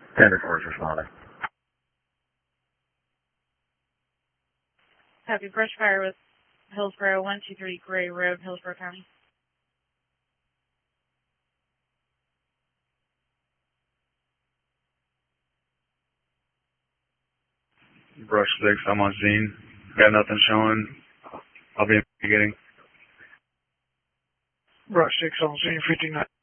Standard 4 is responding. Copy. Brush fire with Hillsborough, 123 Gray Road, Hillsborough County. Brush 6, I'm on scene. Got nothing showing. I'll be investigating. Brush 6 on scene, 59.